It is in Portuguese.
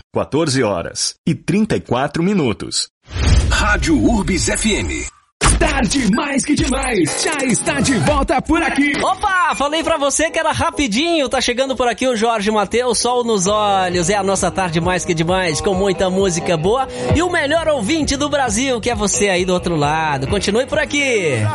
14h34. Rádio Urbis FM. Tarde mais que demais, já está de volta por aqui. Opa, falei pra você que era rapidinho, tá chegando por aqui o Jorge Mateus, Sol nos Olhos, é a nossa tarde mais que demais, com muita música boa e o melhor ouvinte do Brasil, que é você aí do outro lado. Continue por aqui.